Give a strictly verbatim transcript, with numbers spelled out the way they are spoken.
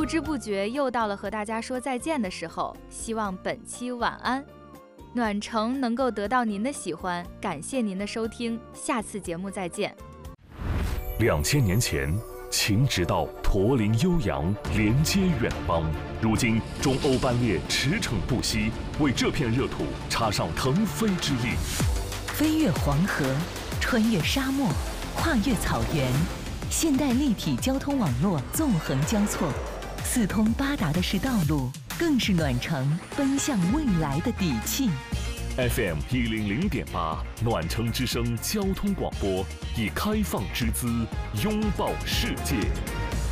不知不觉又到了和大家说再见的时候，希望本期晚安暖城能够得到您的喜欢，感谢您的收听，下次节目再见。 两千年前，秦直道驼铃悠扬，连接远邦。如今，中欧班列驰骋不息，为这片热土插上腾飞之翼。 飞越黄河，穿越沙漠，跨越草原，现代立体交通网络纵横交错，四通八达的是道路，更是暖城奔向未来的底气。 F M 一零零点八，暖城之声交通广播，以开放之姿拥抱世界。